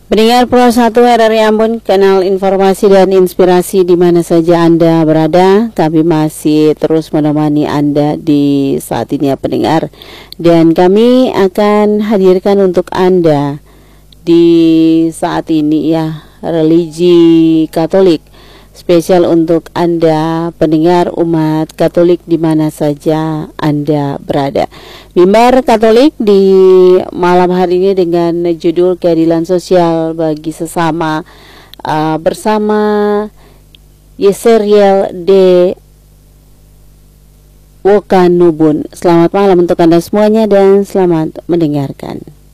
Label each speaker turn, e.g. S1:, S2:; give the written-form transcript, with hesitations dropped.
S1: Pendengar Pro 1 RRI Ambon, kanal informasi dan inspirasi di mana saja Anda berada. Kami masih terus menemani Anda di saat ini ya pendengar. Dan kami akan hadirkan untuk Anda di saat ini ya religi Katolik. Spesial untuk Anda pendengar umat Katolik di mana saja Anda berada. Mimbar Katolik di malam hari ini dengan judul keadilan sosial bagi sesama bersama Yeseriel de Wokanubun. Selamat malam untuk Anda semuanya dan selamat mendengarkan.